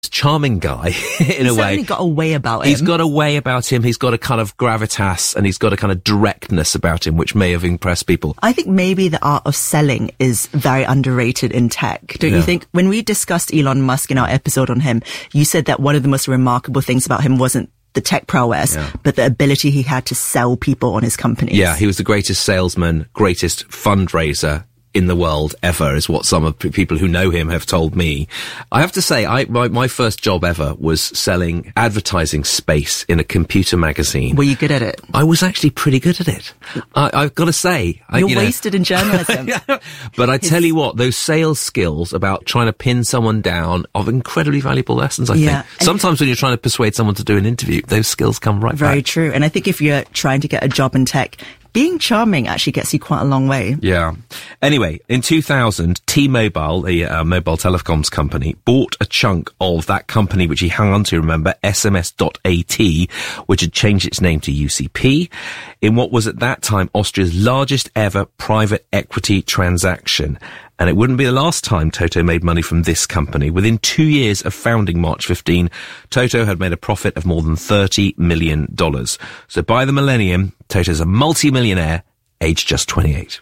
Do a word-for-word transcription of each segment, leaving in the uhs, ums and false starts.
charming guy in he's a way. He's got a way about him. He's got a way about him. He's got a kind of gravitas and he's got a kind of directness about him, which may have impressed people. I think maybe the art of selling is very underrated in tech. Don't yeah. you think? When we discussed Elon Musk in our episode on him, you said that one of the most remarkable things about him wasn't the tech prowess, yeah. but the ability he had to sell people on his companies. Yeah, he was the greatest salesman, greatest fundraiser in the world ever, is what some of the people who know him have told me. I have to say, I my, my first job ever was selling advertising space in a computer magazine. Were you good at it? I was actually pretty good at it. I, I've got to say. You're I, you wasted know, in journalism. But I tell you what, those sales skills about trying to pin someone down are incredibly valuable lessons, I yeah. think. Sometimes when you're trying to persuade someone to do an interview, those skills come right Very back. true. And I think if you're trying to get a job in tech, being charming actually gets you quite a long way. Yeah. Anyway, in two thousand, T-Mobile, the uh, mobile telecoms company, bought a chunk of that company which he hung on to, remember, S M S dot A T, which had changed its name to U C P, in what was at that time Austria's largest ever private equity transaction. And it wouldn't be the last time Toto made money from this company. Within two years of founding March fifteenth, Toto had made a profit of more than thirty million dollars. So by the millennium, Toto's a multi-millionaire, aged just twenty-eight.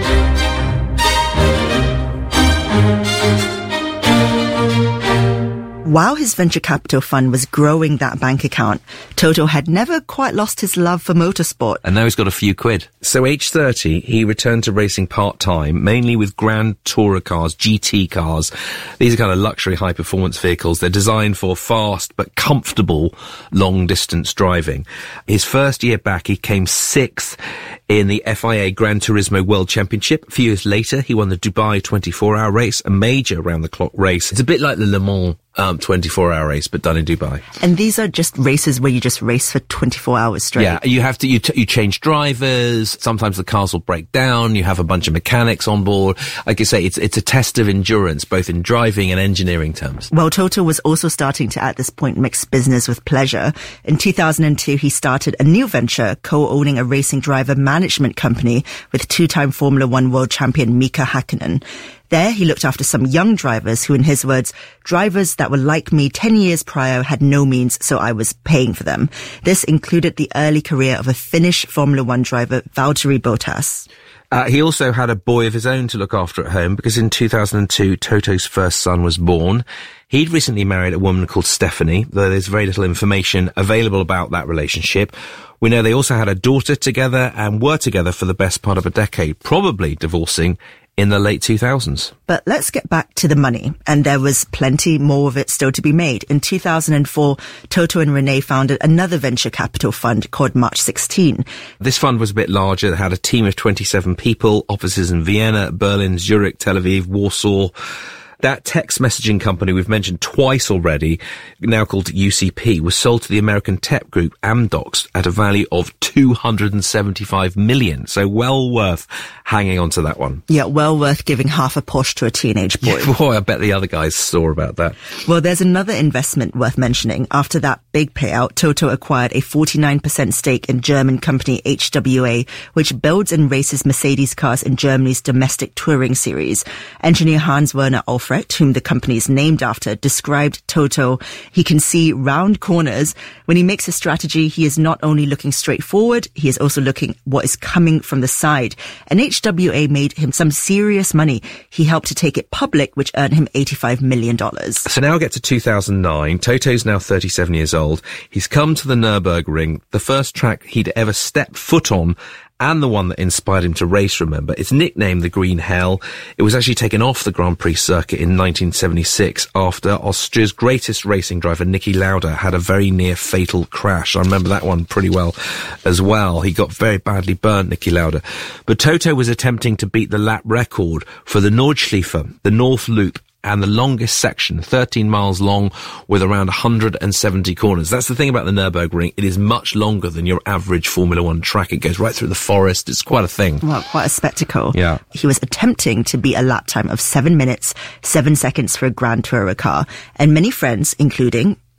While his venture capital fund was growing that bank account, Toto had never quite lost his love for motorsport. And now he's got a few quid. So age thirty, he returned to racing part-time, mainly with Grand Tourer cars, G T cars. These are kind of luxury high-performance vehicles. They're designed for fast but comfortable long-distance driving. His first year back, he came sixth in the F I A Gran Turismo World Championship. A few years later, he won the Dubai twenty-four hour race, a major round-the-clock race. It's a bit like the Le Mans Um, twenty-four hour race, but done in Dubai. And these are just races where you just race for twenty-four hours straight. Yeah, you have to, you, t- you change drivers. Sometimes the cars will break down. You have a bunch of mechanics on board. Like I say, it's, it's a test of endurance, both in driving and engineering terms. Well, Toto was also starting to, at this point, mix business with pleasure. In two thousand two, he started a new venture, co-owning a racing driver management company with two-time Formula One world champion Mika Hakkinen. There, he looked after some young drivers who, in his words, drivers that were like me ten years prior had no means, so I was paying for them. This included the early career of a Finnish Formula One driver, Valtteri Bottas. Uh, he also had a boy of his own to look after at home because in two thousand two, Toto's first son was born. He'd recently married a woman called Stephanie, though there's very little information available about that relationship. We know they also had a daughter together and were together for the best part of a decade, probably divorcing in the late two thousands. But let's get back to the money, and there was plenty more of it still to be made. In two thousand four, Toto and Renee founded another venture capital fund called March sixteen. This fund was a bit larger. It had a team of twenty-seven people, offices in Vienna, Berlin, Zurich, Tel Aviv, Warsaw. That text messaging company we've mentioned twice already, now called U C P, was sold to the American tech group Amdocs at a value of two hundred seventy-five million dollars. So well worth hanging on to that one. Yeah, well worth giving half a Porsche to a teenage boy. Yeah, boy, I bet the other guys saw about that. Well, there's another investment worth mentioning. After that big payout, Toto acquired a forty-nine percent stake in German company H W A, which builds and races Mercedes cars in Germany's domestic touring series. Engineer Hans-Werner Alfred, whom the company is named after, described Toto. He can see round corners. When he makes a strategy, he is not only looking straight forward, he is also looking what is coming from the side. And H W A made him some serious money. He helped to take it public, which earned him eighty-five million dollars. So now I'll get to two thousand nine. Toto's now thirty-seven years old. He's come to the Nürburgring, the first track he'd ever stepped foot on, and the one that inspired him to race, remember. It's nicknamed the Green Hell. It was actually taken off the Grand Prix circuit in nineteen seventy-six after Austria's greatest racing driver, Niki Lauda, had a very near fatal crash. I remember that one pretty well as well. He got very badly burnt, Niki Lauda. But Toto was attempting to beat the lap record for the Nordschleife, the North Loop, and the longest section, thirteen miles long, with around one hundred seventy corners. That's the thing about the Nürburgring. It is much longer than your average Formula One track. It goes right through the forest. It's quite a thing. Well, quite a spectacle. Yeah. He was attempting to beat a lap time of seven minutes, seven seconds for a Grand Tourer car. And many friends, including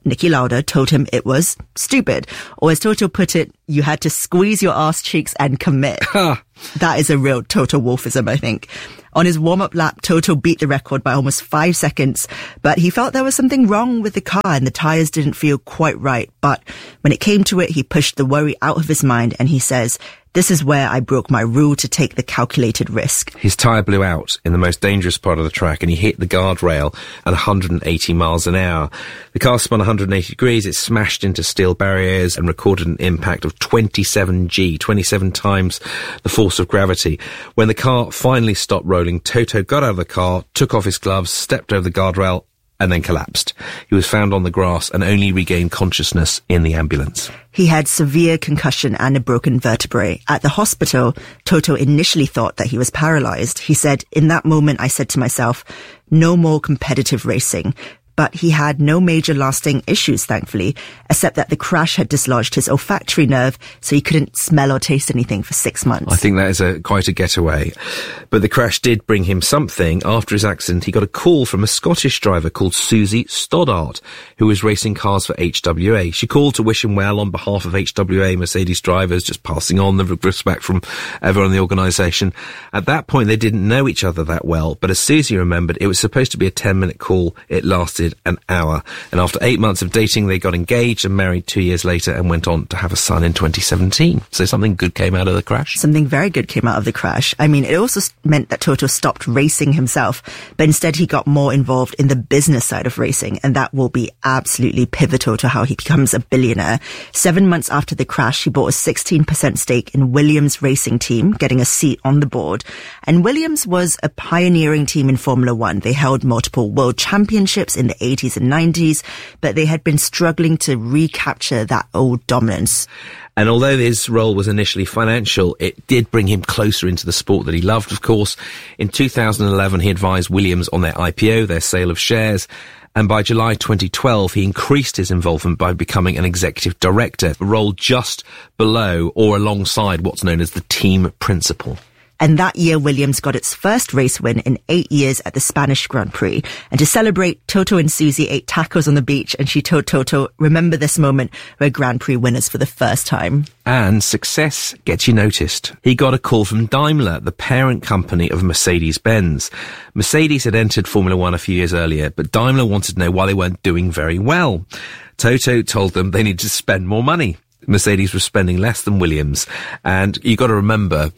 Niki Lauda told him it was stupid. Or as Toto put it, you had to squeeze your ass cheeks and commit. That is a real Toto Wolfism, I think. On his warm-up lap, Toto beat the record by almost five seconds, but he felt there was something wrong with the car and the tyres didn't feel quite right. But when it came to it, he pushed the worry out of his mind and he says, "This is where I broke my rule to take the calculated risk." His tyre blew out in the most dangerous part of the track and he hit the guardrail at one hundred eighty miles an hour. The car spun one hundred eighty degrees, it smashed into steel barriers and recorded an impact of twenty-seven G, twenty-seven times the force of gravity. When the car finally stopped rolling, Toto got out of the car, took off his gloves, stepped over the guardrail, and then collapsed. He was found on the grass and only regained consciousness in the ambulance. He had severe concussion and a broken vertebrae. At the hospital, Toto initially thought that he was paralyzed. He said, "In that moment, I said to myself, no more competitive racing." But he had no major lasting issues, thankfully, except that the crash had dislodged his olfactory nerve, so he couldn't smell or taste anything for six months. I think that is a quite a getaway. But the crash did bring him something. After his accident, he got a call from a Scottish driver called Susie Stoddart, who was racing cars for H W A. She called to wish him well on behalf of H W A Mercedes drivers, just passing on the respect from everyone in the organisation. At that point, they didn't know each other that well, but as Susie remembered, it was supposed to be a ten-minute call. It lasted an hour. And after eight months of dating, they got engaged and married two years later and went on to have a son in twenty seventeen. So something good came out of the crash. Something very good came out of the crash. I mean, it also meant that Toto stopped racing himself, but instead he got more involved in the business side of racing, and that will be absolutely pivotal to how he becomes a billionaire. Seven months after the crash, he bought a sixteen percent stake in Williams Racing Team, getting a seat on the board. And Williams was a pioneering team in Formula One. They held multiple world championships in the eighties and nineties, but they had been struggling to recapture that old dominance. And although his role was initially financial, it did bring him closer into the sport that he loved, of course. In two thousand eleven, he advised Williams on their I P O, their sale of shares. And by July twenty twelve, he increased his involvement by becoming an executive director, a role just below or alongside what's known as the team principal. And that year, Williams got its first race win in eight years at the Spanish Grand Prix. And to celebrate, Toto and Susie ate tacos on the beach, and she told Toto, "Remember this moment, we're Grand Prix winners for the first time." And success gets you noticed. He got a call from Daimler, the parent company of Mercedes-Benz. Mercedes had entered Formula One a few years earlier, but Daimler wanted to know why they weren't doing very well. Toto told them they needed to spend more money. Mercedes was spending less than Williams. And you got to remember,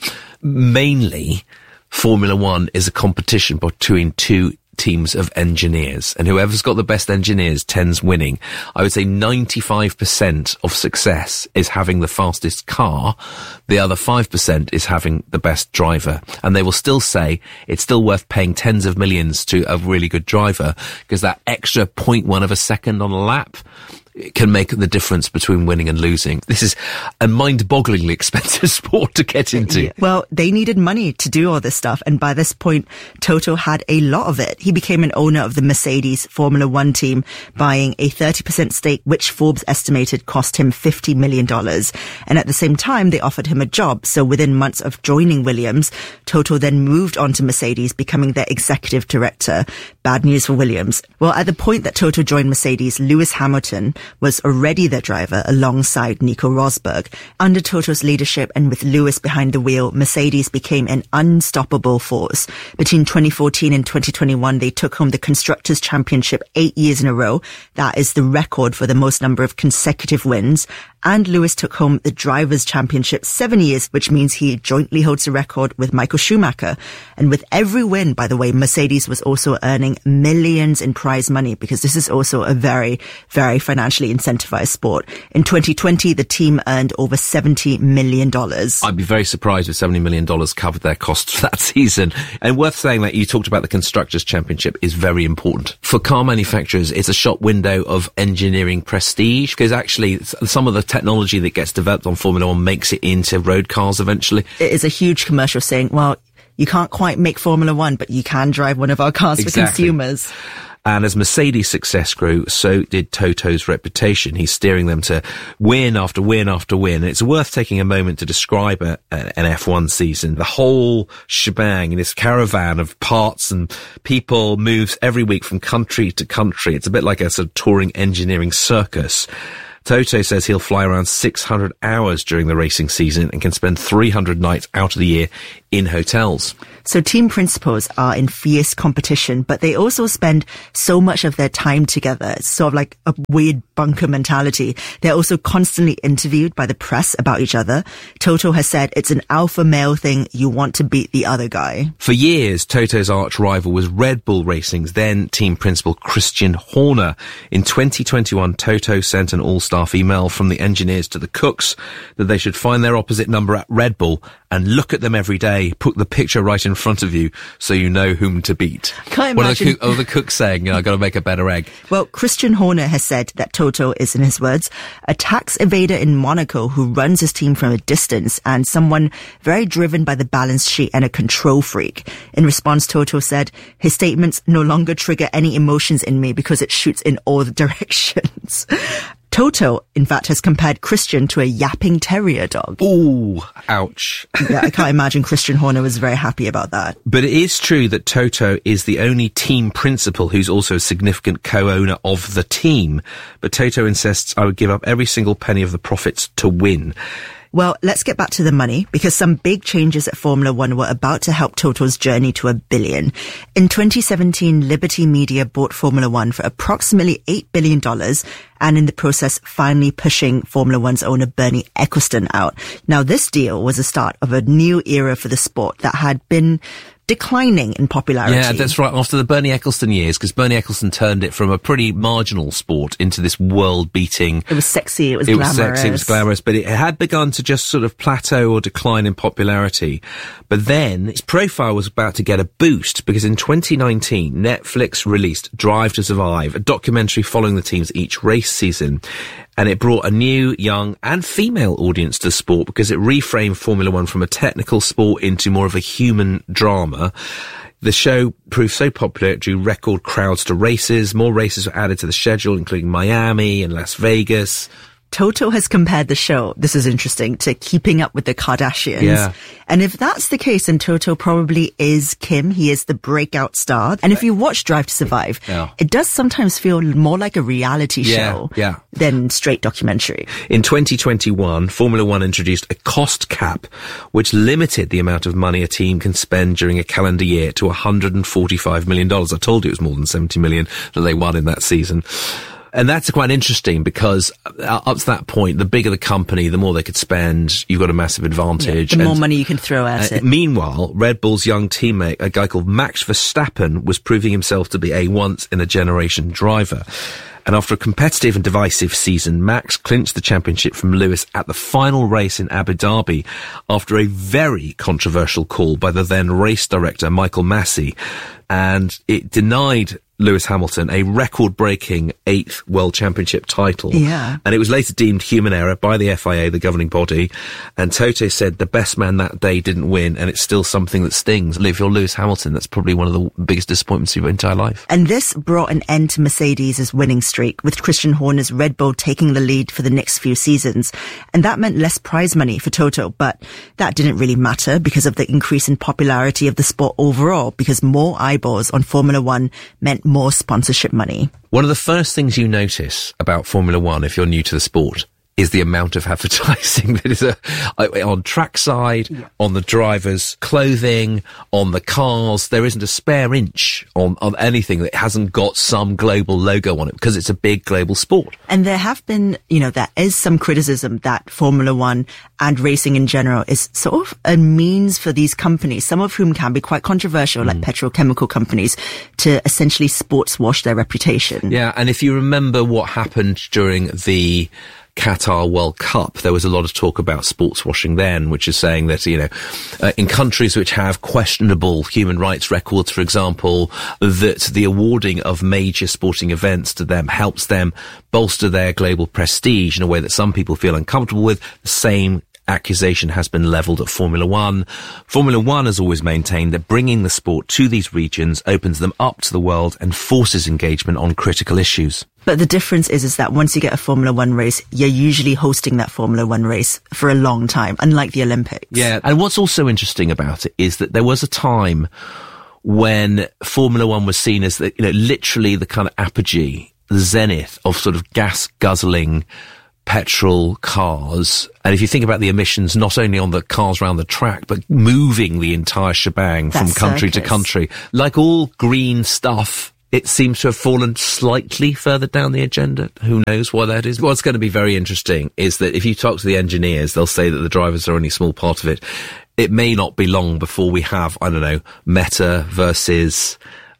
mainly Formula One is a competition between two teams of engineers, and whoever's got the best engineers tends winning. I would say ninety-five percent of success is having the fastest car. The other five percent is having the best driver. And they will still say it's still worth paying tens of millions to a really good driver, because that extra zero point one of a second on a lap can make the difference between winning and losing. This is a mind-bogglingly expensive sport to get into. Yeah. Well, they needed money to do all this stuff, and by this point, Toto had a lot of it. He became an owner of the Mercedes Formula One team, buying a thirty percent stake, which Forbes estimated cost him fifty million dollars. And at the same time, they offered him a job. So within months of joining Williams, Toto then moved on to Mercedes, becoming their executive director. Bad news for Williams. Well, at the point that Toto joined Mercedes, Lewis Hamilton was already their driver alongside Nico Rosberg. Under Toto's leadership and with Lewis behind the wheel, Mercedes became an unstoppable force. Between twenty fourteen and twenty twenty-one, they took home the Constructors' Championship eight years in a row. That is the record for the most number of consecutive wins. And Lewis took home the Drivers' Championship seven years, which means he jointly holds the record with Michael Schumacher. And with every win, by the way, Mercedes was also earning millions in prize money, because this is also a very, very financially incentivized sport. In twenty twenty, the team earned over seventy million dollars. I'd be very surprised if seventy million dollars covered their costs for that season. And worth saying that you talked about the Constructors' Championship is very important. For car manufacturers, it's a shop window of engineering prestige, because actually some of the technology that gets developed on Formula One makes it into road cars eventually. It is a huge commercial saying, well, you can't quite make Formula One, but you can drive one of our cars exactly. for consumers. And as Mercedes' success grew, so did Toto's reputation. He's steering them to win after win after win. And it's worth taking a moment to describe a, a, an F one season. The whole shebang in this caravan of parts and people moves every week from country to country. It's a bit like a sort of touring engineering circus. Toto says he'll fly around six hundred hours during the racing season and can spend three hundred nights out of the year in hotels. So team principals are in fierce competition, but they also spend so much of their time together. It's sort of like a weird bunker mentality. They're also constantly interviewed by the press about each other. Toto has said it's an alpha male thing. You want to beat the other guy. For years, Toto's arch rival was Red Bull Racing's then team principal Christian Horner. In twenty twenty-one, Toto sent an all-staff email from the engineers to the cooks that they should find their opposite number at Red Bull and look at them every day, put the picture right in front of you so you know whom to beat. Can't what imagine. are the, cook, oh, the cooks saying? You know, I've got to make a better egg. Well, Christian Horner has said that Toto is, in his words, a tax evader in Monaco who runs his team from a distance and someone very driven by the balance sheet and a control freak. In response, Toto said, his statements no longer trigger any emotions in me because it shoots in all the directions. Toto, in fact, has compared Christian to a yapping terrier dog. Ooh, ouch. Yeah, I can't imagine Christian Horner was very happy about that. But it is true that Toto is the only team principal who's also a significant co-owner of the team. But Toto insists, I would give up every single penny of the profits to win. Well, let's get back to the money, because some big changes at Formula One were about to help Toto's journey to a billion. In twenty seventeen, Liberty Media bought Formula One for approximately eight billion dollars, and in the process finally pushing Formula One's owner Bernie Ecclestone out. Now, this deal was the start of a new era for the sport that had been declining in popularity. Yeah, that's right. After the Bernie Ecclestone years, because Bernie Ecclestone turned it from a pretty marginal sport into this world-beating... It was sexy, it was it glamorous. It was sexy, it was glamorous, but it had begun to just sort of plateau or decline in popularity. But then its profile was about to get a boost, because in twenty nineteen, Netflix released Drive to Survive, a documentary following the teams each race season. And it brought a new, young and female audience to sport because it reframed Formula One from a technical sport into more of a human drama. The show proved so popular it drew record crowds to races. More races were added to the schedule, including Miami and Las Vegas. Toto has compared the show, this is interesting, to Keeping Up with the Kardashians. Yeah. And if that's the case, then Toto probably is Kim. He is the breakout star. And if you watch Drive to Survive, yeah. it does sometimes feel more like a reality yeah, show yeah. than straight documentary. In twenty twenty-one, Formula One introduced a cost cap, which limited the amount of money a team can spend during a calendar year to one hundred forty-five million dollars. I told you it was more than seventy million dollars that they won in that season. And that's quite interesting because up to that point, the bigger the company, the more they could spend. You've got a massive advantage. Yeah, the more and, money you can throw at uh, it. Meanwhile, Red Bull's young teammate, a guy called Max Verstappen, was proving himself to be a once-in-a-generation driver. And after a competitive and divisive season, Max clinched the championship from Lewis at the final race in Abu Dhabi after a very controversial call by the then race director, Michael Massey. And it denied Lewis Hamilton a record-breaking eighth World Championship title. Yeah. And it was later deemed human error by the F I A, the governing body. And Toto said the best man that day didn't win, and it's still something that stings. If you're Lewis Hamilton, that's probably one of the biggest disappointments of your entire life. And this brought an end to Mercedes' winning streak, with Christian Horner's Red Bull taking the lead for the next few seasons. And that meant less prize money for Toto, but that didn't really matter because of the increase in popularity of the sport overall, because more eyeballs on Formula One meant more sponsorship money. One of the first things you notice about Formula One, if you're new to the sport, is the amount of advertising that is a, on trackside, yeah. on the drivers' clothing, on the cars. There isn't a spare inch on, on anything that hasn't got some global logo on it because it's a big global sport. And there have been, you know, there is some criticism that Formula One and racing in general is sort of a means for these companies, some of whom can be quite controversial, mm. like petrochemical companies, to essentially sports wash their reputation. Yeah, and if you remember what happened during the Qatar World Cup, there was a lot of talk about sports washing then, which is saying that, you know, uh, in countries which have questionable human rights records, for example, that the awarding of major sporting events to them helps them bolster their global prestige in a way that some people feel uncomfortable with. The same accusation has been levelled at Formula One. Formula One has always maintained that bringing the sport to these regions opens them up to the world and forces engagement on critical issues. But the difference is, is that once you get a Formula One race, you're usually hosting that Formula One race for a long time, unlike the Olympics. Yeah, and what's also interesting about it is that there was a time when Formula One was seen as the, you know, literally the kind of apogee, the zenith of sort of gas-guzzling petrol cars. And if you think about the emissions, not only on the cars around the track, but moving the entire shebang That from country circus. to country, like all green stuff, it seems to have fallen slightly further down the agenda. Who knows why that is? What's going to be very interesting is that if you talk to the engineers, they'll say that the drivers are only a small part of it. It may not be long before we have, I don't know, Meta versus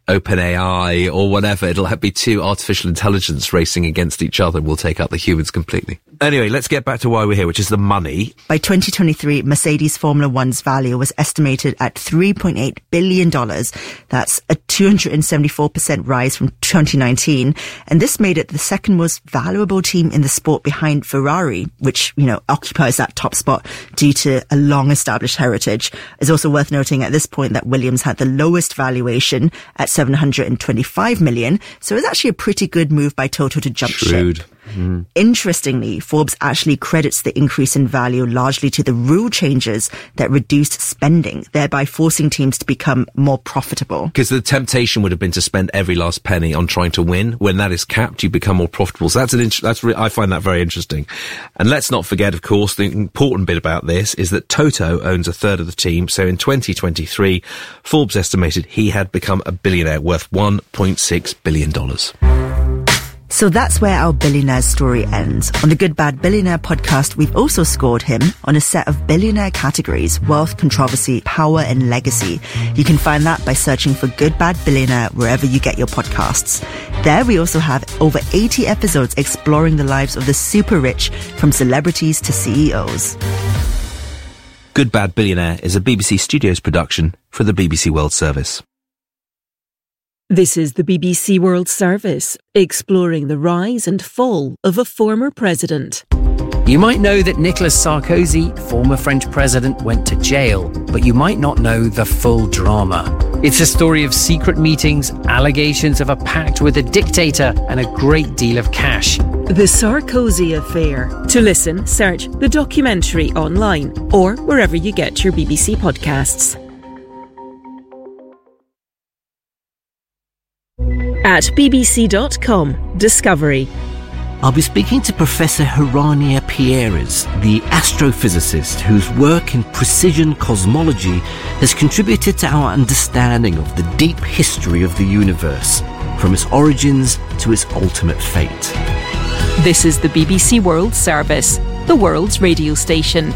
OpenAI or whatever. It'll be two artificial intelligence racing against each other. We'll take out the humans completely. Anyway, let's get back to why we're here, which is the money. By twenty twenty-three, Mercedes Formula One's value was estimated at three point eight billion dollars. That's a two hundred seventy-four percent rise from twenty nineteen. And this made it the second most valuable team in the sport behind Ferrari, which, you know, occupies that top spot due to a long established heritage. It's also worth noting at this point that Williams had the lowest valuation at seven hundred twenty-five million. So it's actually a pretty good move by Toto to jump Shrewd. ship. Mm. Interestingly, Forbes actually credits the increase in value largely to the rule changes that reduced spending, thereby forcing teams to become more profitable. Because the temptation would have been to spend every last penny on trying to win. When that is capped, you become more profitable. So that's an int- that's re- I find that very interesting. And let's not forget, of course, the important bit about this is that Toto owns a third of the team. So in twenty twenty-three, Forbes estimated he had become a billionaire worth one point six billion dollars. So that's where our billionaire story ends. On the Good Bad Billionaire podcast, we've also scored him on a set of billionaire categories: wealth, controversy, power, and legacy. You can find that by searching for Good Bad Billionaire wherever you get your podcasts. There we also have over eighty episodes exploring the lives of the super rich, from celebrities to C E Os. Good Bad Billionaire is a B B C Studios production for the B B C World Service. This is the B B C World Service, exploring the rise and fall of a former president. You might know that Nicolas Sarkozy, former French president, went to jail, but you might not know the full drama. It's a story of secret meetings, allegations of a pact with a dictator, and a great deal of cash. The Sarkozy Affair. To listen, search the documentary online or wherever you get your B B C podcasts. At b b c dot com, Discovery. I'll be speaking to Professor Hirania Pieres, the astrophysicist whose work in precision cosmology has contributed to our understanding of the deep history of the universe, from its origins to its ultimate fate. This is the B B C World Service, the world's radio station.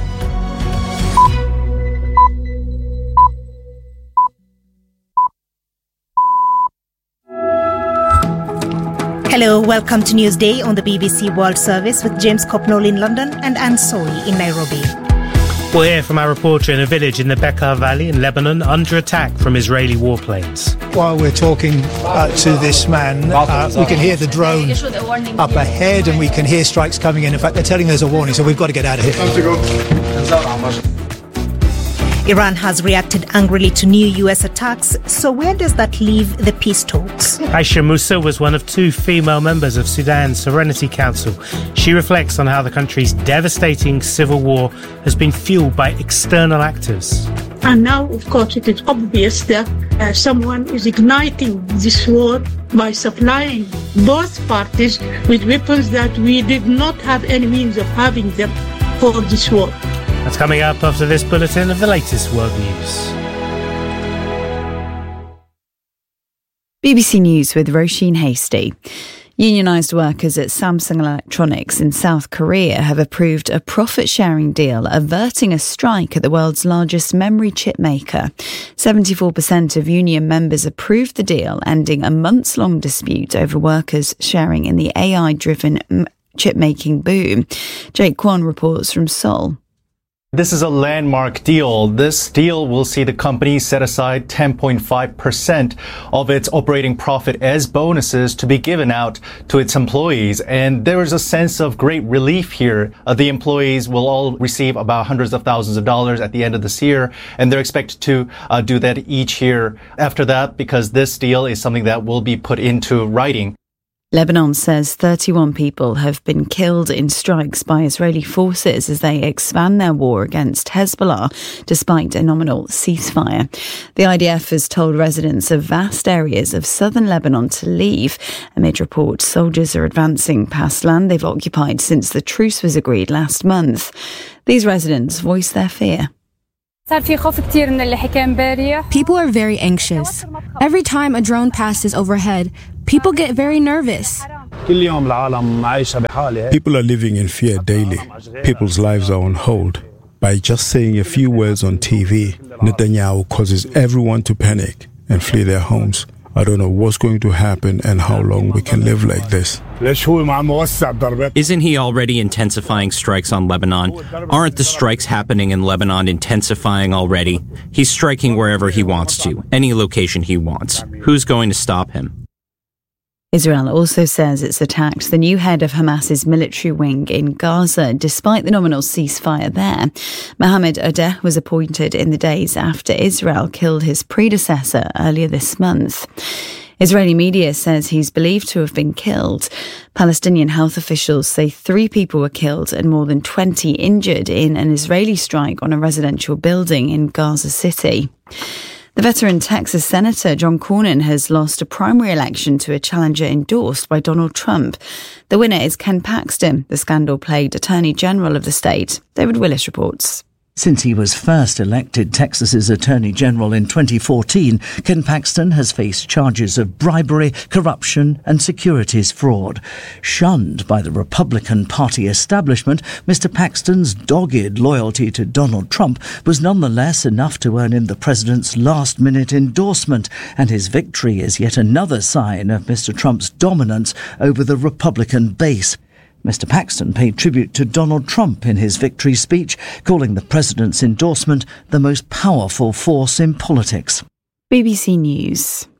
Hello, welcome to Newsday on the B B C World Service with James Copnall in London and Anne Soy in Nairobi. We'll hear from our reporter in a village in the Bekaa Valley in Lebanon under attack from Israeli warplanes. While we're talking uh, to this man, uh, we can hear the drone up ahead and we can hear strikes coming in. In fact, they're telling there's a warning, so we've got to get out of here. Iran has reacted angrily to new U S attacks, so where does that leave the peace talks? Aisha Musa was one of two female members of Sudan's Serenity Council. She reflects on how the country's devastating civil war has been fueled by external actors. And now, of course, it is obvious that uh, someone is igniting this war by supplying both parties with weapons that we did not have any means of having them for this war. That's coming up after this bulletin of the latest world news. B B C News with Roisin Hastie. Unionised workers at Samsung Electronics in South Korea have approved a profit-sharing deal averting a strike at the world's largest memory chip maker. seventy-four percent of union members approved the deal, ending a months-long dispute over workers sharing in the A I-driven chip-making boom. Jake Kwon reports from Seoul. This is a landmark deal. This deal will see the company set aside ten point five percent of its operating profit as bonuses to be given out to its employees. And there is a sense of great relief here. Uh, the employees will all receive about hundreds of thousands of dollars at the end of this year, and they're expected to uh, do that each year after that, because this deal is something that will be put into writing. Lebanon says thirty-one people have been killed in strikes by Israeli forces as they expand their war against Hezbollah, despite a nominal ceasefire. The I D F has told residents of vast areas of southern Lebanon to leave. Amid reports soldiers are advancing past land they've occupied since the truce was agreed last month. These residents voice their fear. People are very anxious. Every time a drone passes overhead, people get very nervous. People are living in fear daily. People's lives are on hold. By just saying a few words on T V, Netanyahu causes everyone to panic and flee their homes. I don't know what's going to happen and how long we can live like this. Isn't he already intensifying strikes on Lebanon? Aren't the strikes happening in Lebanon intensifying already? He's striking wherever he wants to, any location he wants. Who's going to stop him? Israel also says it's attacked the new head of Hamas's military wing in Gaza, despite the nominal ceasefire there. Mohammed Odeh was appointed in the days after Israel killed his predecessor earlier this month. Israeli media says he's believed to have been killed. Palestinian health officials say three people were killed and more than twenty injured in an Israeli strike on a residential building in Gaza City. The veteran Texas Senator John Cornyn has lost a primary election to a challenger endorsed by Donald Trump. The winner is Ken Paxton, the scandal-plagued Attorney General of the state. David Willis reports. Since he was first elected Texas's Attorney General in twenty fourteen, Ken Paxton has faced charges of bribery, corruption and securities fraud. Shunned by the Republican Party establishment, Mister Paxton's dogged loyalty to Donald Trump was nonetheless enough to earn him the president's last-minute endorsement, and his victory is yet another sign of Mister Trump's dominance over the Republican base. Mister Paxton paid tribute to Donald Trump in his victory speech, calling the president's endorsement the most powerful force in politics. B B C News.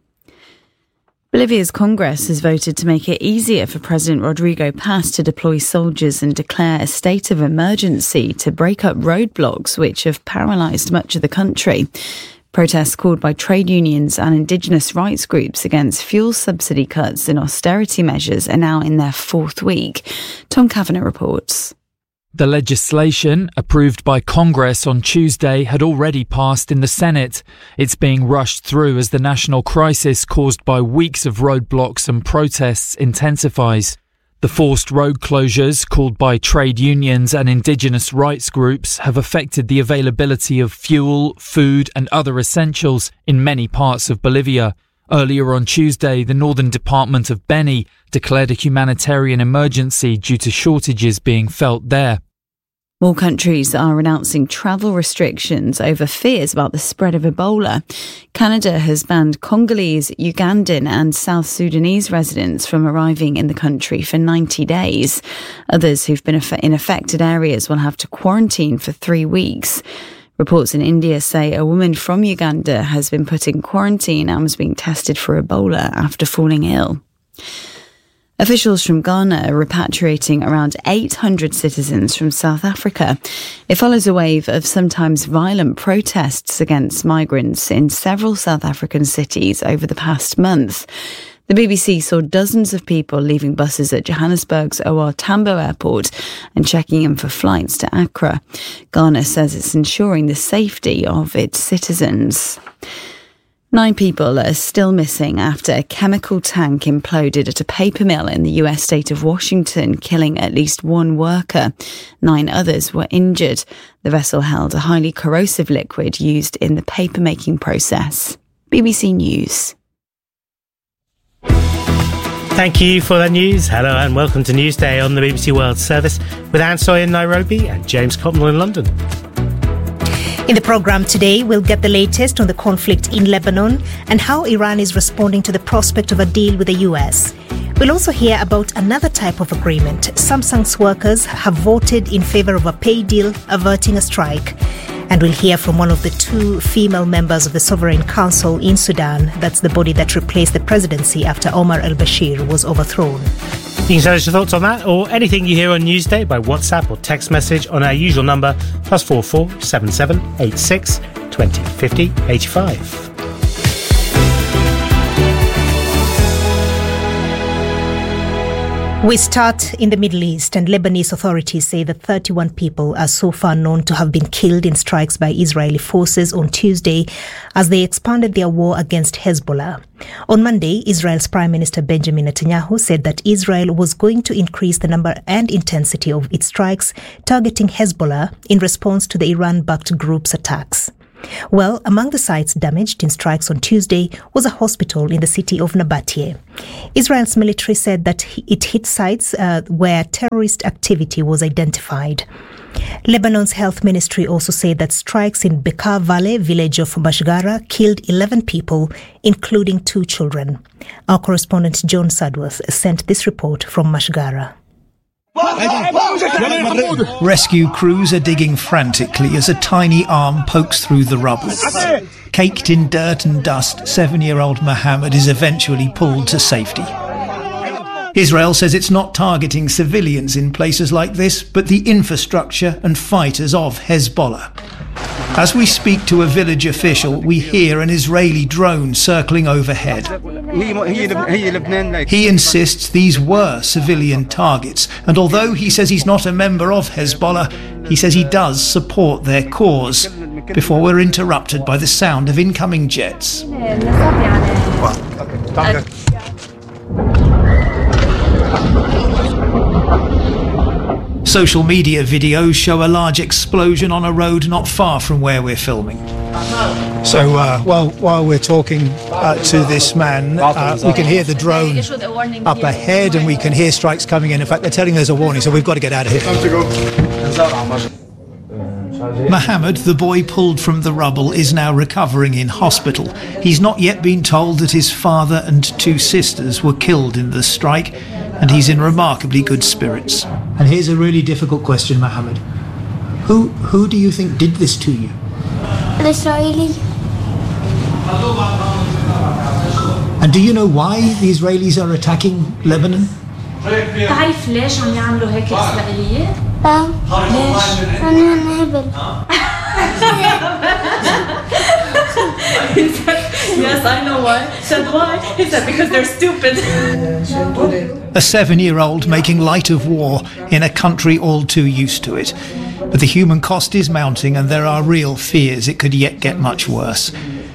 Bolivia's Congress has voted to make it easier for President Rodrigo Paz to deploy soldiers and declare a state of emergency to break up roadblocks which have paralysed much of the country. Protests called by trade unions and indigenous rights groups against fuel subsidy cuts and austerity measures are now in their fourth week. Tom Kavanagh reports. The legislation, approved by Congress on Tuesday, had already passed in the Senate. It's being rushed through as the national crisis caused by weeks of roadblocks and protests intensifies. The forced road closures, called by trade unions and indigenous rights groups, have affected the availability of fuel, food and other essentials in many parts of Bolivia. Earlier on Tuesday, the Northern Department of Beni declared a humanitarian emergency due to shortages being felt there. More countries are announcing travel restrictions over fears about the spread of Ebola. Canada has banned Congolese, Ugandan and South Sudanese residents from arriving in the country for ninety days. Others who've been in affected areas will have to quarantine for three weeks. Reports in India say a woman from Uganda has been put in quarantine and was being tested for Ebola after falling ill. Officials from Ghana are repatriating around eight hundred citizens from South Africa. It follows a wave of sometimes violent protests against migrants in several South African cities over the past month. The B B C saw dozens of people leaving buses at Johannesburg's O R Tambo Airport and checking in for flights to Accra. Ghana says it's ensuring the safety of its citizens. Nine people are still missing after a chemical tank imploded at a paper mill in the U S state of Washington, killing at least one worker. Nine others were injured. The vessel held a highly corrosive liquid used in the paper-making process. B B C News. Thank you for the news. Hello and welcome to Newsday on the B B C World Service with Anne Soy in Nairobi and James Copnell in London. In the programme today, we'll get the latest on the conflict in Lebanon and how Iran is responding to the prospect of a deal with the U S. We'll also hear about another type of agreement. Samsung's workers have voted in favor of a pay deal averting a strike. And we'll hear from one of the two female members of the Sovereign Council in Sudan. That's the body that replaced the presidency after Omar al-Bashir was overthrown. You can send us your thoughts on that or anything you hear on Newsday by WhatsApp or text message on our usual number, plus four four seven seven eight six twenty fifty eighty-five. We start in the Middle East, and Lebanese authorities say that thirty-one people are so far known to have been killed in strikes by Israeli forces on Tuesday as they expanded their war against Hezbollah. On Monday, Israel's Prime Minister Benjamin Netanyahu said that Israel was going to increase the number and intensity of its strikes targeting Hezbollah in response to the Iran-backed group's attacks. Well, among the sites damaged in strikes on Tuesday was a hospital in the city of Nabatie. Israel's military said that it hit sites uh, where terrorist activity was identified. Lebanon's health ministry also said that strikes in Bekaa Valley village of Mashgara killed eleven people, including two children. Our correspondent John Sadworth sent this report from Mashgara. Rescue crews are digging frantically as a tiny arm pokes through the rubble. Caked in dirt and dust, seven-year-old Mohammed is eventually pulled to safety. Israel says it's not targeting civilians in places like this, but the infrastructure and fighters of Hezbollah. As we speak to a village official, we hear an Israeli drone circling overhead. He insists these were civilian targets, and although he says he's not a member of Hezbollah, he says he does support their cause, before we're interrupted by the sound of incoming jets. Social media videos show a large explosion on a road not far from where we're filming. So uh, while, while we're talking uh, to this man, uh, we can hear the drone up ahead and we can hear strikes coming in. In fact, they're telling us a warning, so we've got to get out of here. Mohammed, the boy pulled from the rubble, is now recovering in hospital. He's not yet been told that his father and two sisters were killed in the strike, and he's in remarkably good spirits. And here's a really difficult question, Mohammed. Who who do you think did this to you? Israeli. And do you know why the Israelis are attacking Lebanon? تعرف ليش عم يعملوا هيك الإسرائيليين؟ لا ليش؟ أنا نهبل. He said, yes, I know why. He said, why? He said, because they're stupid. A seven-year-old making light of war in a country all too used to it. But the human cost is mounting and there are real fears it could yet get much worse.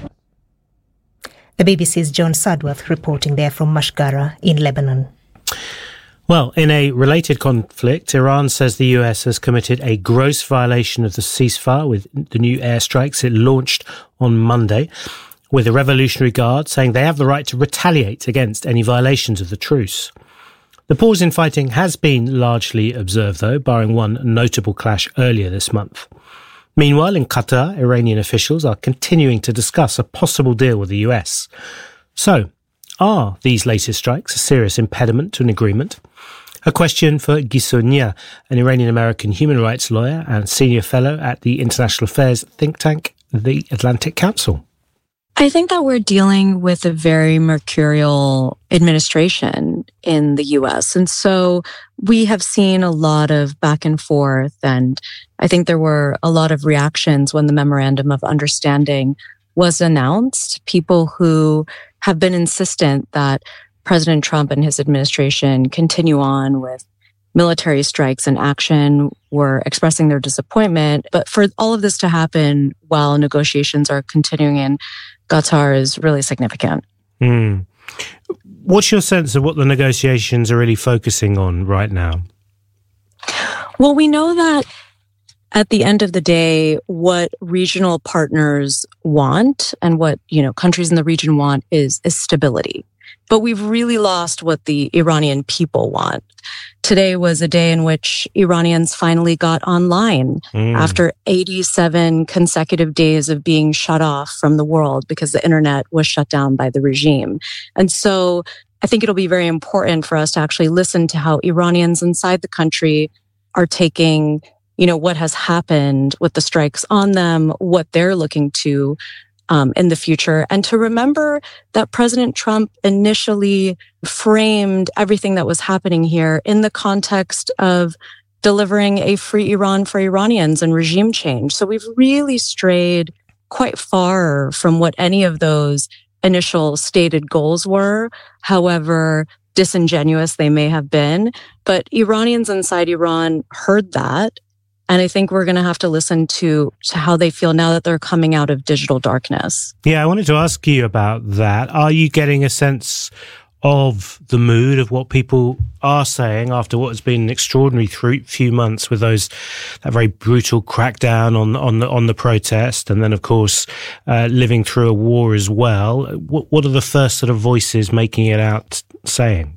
The B B C's John Sadworth reporting there from Mashgara in Lebanon. Well, in a related conflict, Iran says the U S has committed a gross violation of the ceasefire with the new airstrikes it launched on Monday, with the Revolutionary Guard saying they have the right to retaliate against any violations of the truce. The pause in fighting has been largely observed, though, barring one notable clash earlier this month. Meanwhile, in Qatar, Iranian officials are continuing to discuss a possible deal with the U S. So, are these latest strikes a serious impediment to an agreement? A question for Giso Nia, an Iranian-American human rights lawyer and senior fellow at the international affairs think tank, the Atlantic Council. I think that we're dealing with a very mercurial administration in the U S. And so we have seen a lot of back and forth. And I think there were a lot of reactions when the Memorandum of Understanding was announced. People who have been insistent that President Trump and his administration continue on with military strikes and action were expressing their disappointment. But for all of this to happen while negotiations are continuing in Qatar is really significant. Mm. What's your sense of what the negotiations are really focusing on right now? Well, we know that at the end of the day, what regional partners want and what, you know, countries in the region want is, is stability. But we've really lost what the Iranian people want. Today was a day in which Iranians finally got online mm. after eighty-seven consecutive days of being shut off from the world because the internet was shut down by the regime. And so I think it'll be very important for us to actually listen to how Iranians inside the country are taking, you know, what has happened with the strikes on them, what they're looking to um, in the future, and to remember that President Trump initially framed everything that was happening here in the context of delivering a free Iran for Iranians and regime change. So we've really strayed quite far from what any of those initial stated goals were, however disingenuous they may have been. But Iranians inside Iran heard that. And I think we're going to have to listen to, to how they feel now that they're coming out of digital darkness. Yeah, I wanted to ask you about that. Are you getting a sense of the mood of what people are saying after what has been an extraordinary th- few months with those that very brutal crackdown on on the on the protest, and then of course uh, living through a war as well? What, what are the first sort of voices making it out saying?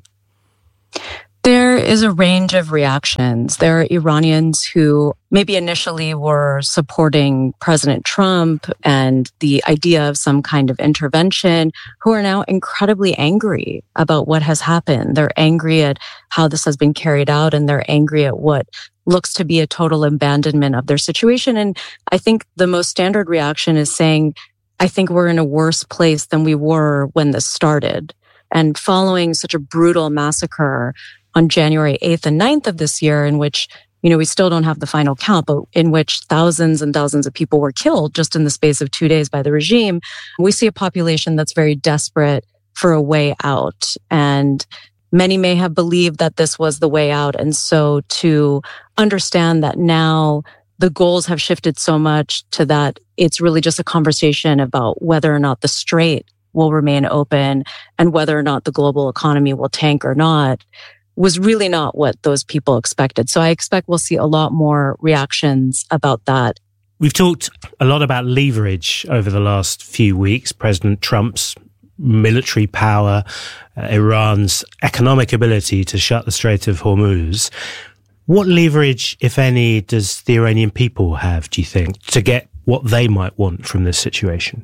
There is a range of reactions. There are Iranians who maybe initially were supporting President Trump and the idea of some kind of intervention, who are now incredibly angry about what has happened. They're angry at how this has been carried out, and they're angry at what looks to be a total abandonment of their situation. And I think the most standard reaction is saying, I think we're in a worse place than we were when this started. And following such a brutal massacre on January eighth and ninth of this year, in which, you know, we still don't have the final count, but in which thousands and thousands of people were killed just in the space of two days by the regime, we see a population that's very desperate for a way out. And many may have believed that this was the way out. And so to understand that now the goals have shifted so much to that it's really just a conversation about whether or not the strait will remain open and whether or not the global economy will tank or not, was really not what those people expected. So I expect we'll see a lot more reactions about that. We've talked a lot about leverage over the last few weeks. President Trump's military power, uh, Iran's economic ability to shut the Strait of Hormuz. What leverage, if any, does the Iranian people have, do you think, to get what they might want from this situation?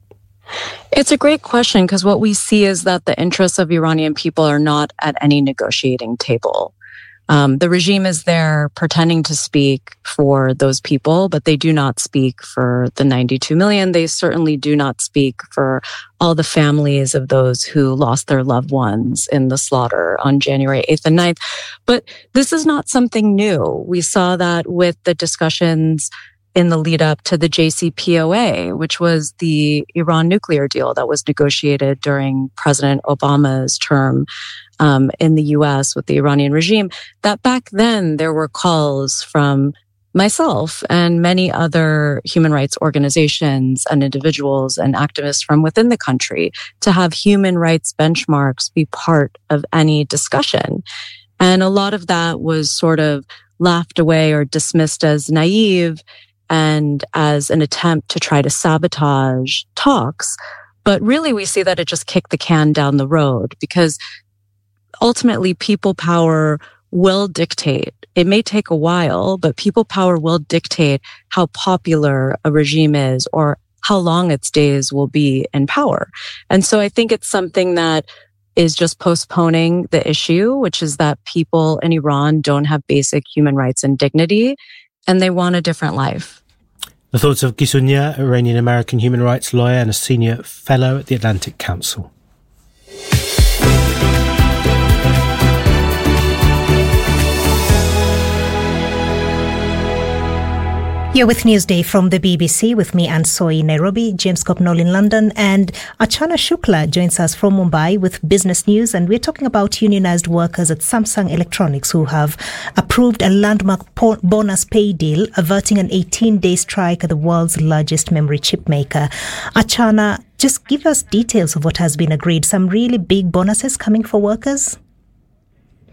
It's a great question, because what we see is that the interests of Iranian people are not at any negotiating table. Um, the regime is there pretending to speak for those people, but they do not speak for the ninety-two million. They certainly do not speak for all the families of those who lost their loved ones in the slaughter on January eighth and ninth. But this is not something new. We saw that with the discussions in the lead up to the J C P O A, which was the Iran nuclear deal that was negotiated during President Obama's term um, in the U S with the Iranian regime, that back then there were calls from myself and many other human rights organizations and individuals and activists from within the country to have human rights benchmarks be part of any discussion. And a lot of that was sort of laughed away or dismissed as naive and as an attempt to try to sabotage talks. But really, we see that it just kicked the can down the road, because ultimately people power will dictate. It may take a while, but people power will dictate how popular a regime is or how long its days will be in power. And so I think it's something that is just postponing the issue, which is that people in Iran don't have basic human rights and dignity, and they want a different life. The thoughts of Gisunya, Iranian-American human rights lawyer and a senior fellow at the Atlantic Council. You're with Newsday from the B B C with me, Anne Soy in Nairobi, James Copnall in London, and Achana Shukla joins us from Mumbai with business news. And we're talking about unionized workers at Samsung Electronics who have approved a landmark po- bonus pay deal, averting an eighteen-day strike at the world's largest memory chip maker. Achana, just give us details of what has been agreed. Some really big bonuses coming for workers?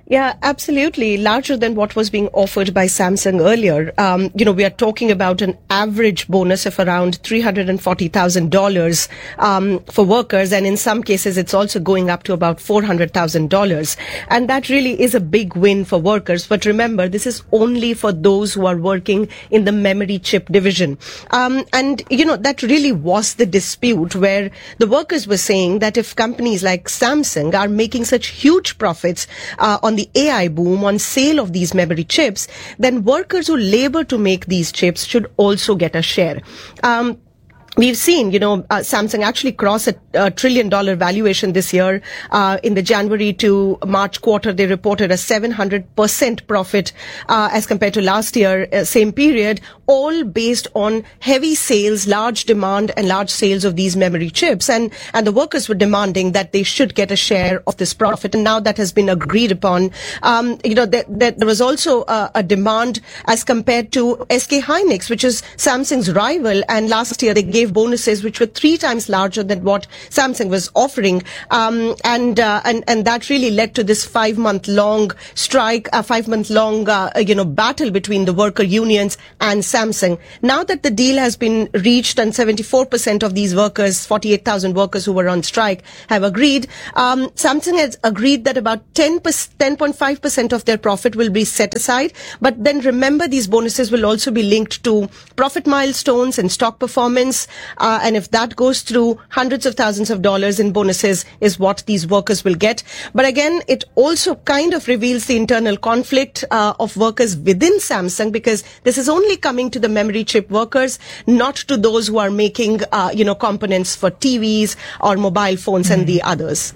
Yeah, absolutely. Larger than what was being offered by Samsung earlier. Um, you know, we are talking about an average bonus of around three hundred forty thousand dollars um, for workers. And in some cases, it's also going up to about four hundred thousand dollars. And that really is a big win for workers. But remember, this is only for those who are working in the memory chip division. Um, and, you know, that really was the dispute where the workers were saying that if companies like Samsung are making such huge profits uh, on the A I boom, on sale of these memory chips, then workers who labor to make these chips should also get a share. Um, We've seen, you know, uh, Samsung actually cross a, a trillion dollar valuation this year. Uh, in the January to March quarter, they reported a seven hundred percent profit uh, as compared to last year, uh, same period, all based on heavy sales, large demand and large sales of these memory chips. And, and the workers were demanding that they should get a share of this profit. And now that has been agreed upon. Um, you know, there, there, there was also a, a demand as compared to S K Hynix, which is Samsung's rival. And last year they gave bonuses which were three times larger than what Samsung was offering, um, and uh, and and that really led to this five-month-long strike, a five-month-long uh, you know battle between the worker unions and Samsung. Now that the deal has been reached and seventy-four percent of these workers, forty-eight thousand workers who were on strike, have agreed, um, Samsung has agreed that about ten point five percent of their profit will be set aside. But then remember, these bonuses will also be linked to profit milestones and stock performance. Uh, and if that goes through, hundreds of thousands of dollars in bonuses is what these workers will get. But again, it also kind of reveals the internal conflict uh, of workers within Samsung, because this is only coming to the memory chip workers, not to those who are making, uh, you know, components for T Vs or mobile phones mm. and the others.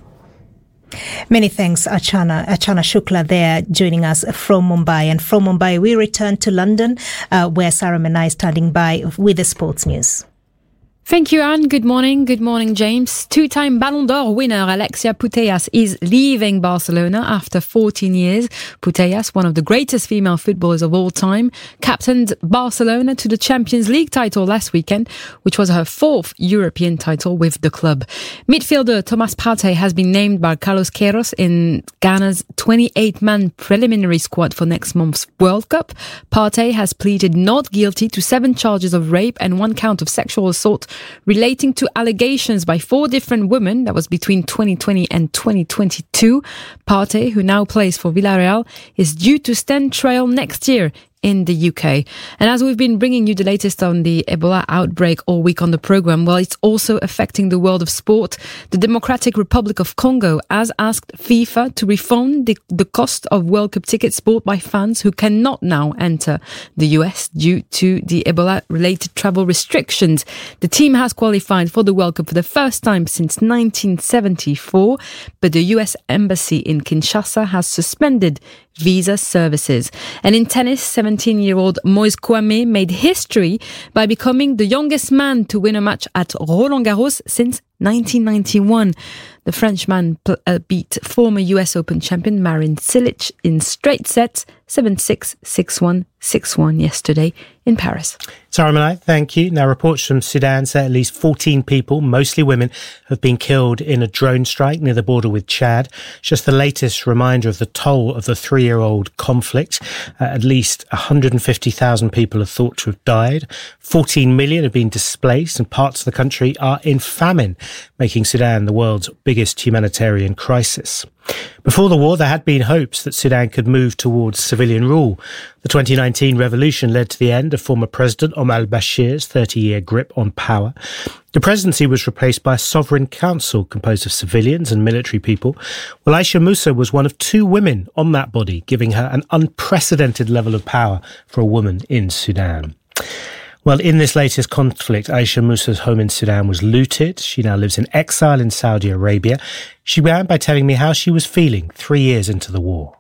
Many thanks, Achana. Achana Shukla there joining us from Mumbai. And from Mumbai, we return to London, uh, where Sarah Menai is standing by with the sports news. Thank you, Anne. Good morning. Good morning, James. Two-time Ballon d'Or winner Alexia Putellas is leaving Barcelona after fourteen years. Putellas, one of the greatest female footballers of all time, captained Barcelona to the Champions League title last weekend, which was her fourth European title with the club. Midfielder Thomas Partey has been named by Carlos Queiroz in Ghana's twenty-eight man preliminary squad for next month's World Cup. Partey has pleaded not guilty to seven charges of rape and one count of sexual assault relating to allegations by four different women. That was between twenty twenty and twenty twenty-two. Partey, who now plays for Villarreal, is due to stand trial next year in the U K. And as we've been bringing you the latest on the Ebola outbreak all week on the program, well, it's also affecting the world of sport. The Democratic Republic of Congo has asked FIFA to refund the, the cost of World Cup tickets bought by fans who cannot now enter the U S due to the Ebola-related travel restrictions. The team has qualified for the World Cup for the first time since nineteen seventy-four, but the U S Embassy in Kinshasa has suspended visa services. And in tennis, seventeen-year-old Moise Kouame made history by becoming the youngest man to win a match at Roland Garros since nineteen ninety-one. The Frenchman uh, beat former U S Open champion Marin Cilic in straight sets, seven six, six one, six one yesterday in Paris. Sarah Menai, thank you. Now, reports from Sudan say at least fourteen people, mostly women, have been killed in a drone strike near the border with Chad. Just the latest reminder of the toll of the three-year-old conflict. Uh, at least one hundred fifty thousand people are thought to have died. fourteen million have been displaced, and parts of the country are in famine, making Sudan the world's biggest humanitarian crisis. Before the war, there had been hopes that Sudan could move towards civilian rule. The twenty nineteen revolution led to the end of former President Omar al-Bashir's thirty-year grip on power. The presidency was replaced by a sovereign council composed of civilians and military people. Well, Aisha Musa was one of two women on that body, giving her an unprecedented level of power for a woman in Sudan. Well, in this latest conflict, Aisha Musa's home in Sudan was looted. She now lives in exile in Saudi Arabia. She began by telling me how she was feeling three years into the war.